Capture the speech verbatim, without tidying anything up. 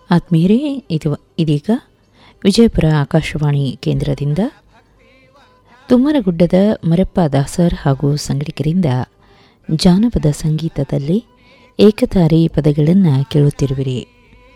ಆತ್ಮೀಯರೇ, ಇದು ಇದೀಗ ವಿಜಯಪುರ ಆಕಾಶವಾಣಿ ಕೇಂದ್ರದಿಂದ ತುಮ್ಮರಗುಡ್ಡದ ಮರಪ್ಪ ದಾಸರ್ ಹಾಗೂ ಸಂಗಡಿಗರಿಂದ ಜಾನಪದ ಸಂಗೀತದಲ್ಲಿ ಏಕತಾರಿ ಪದಗಳನ್ನು ಕೇಳುತ್ತಿರುವಿರಿ.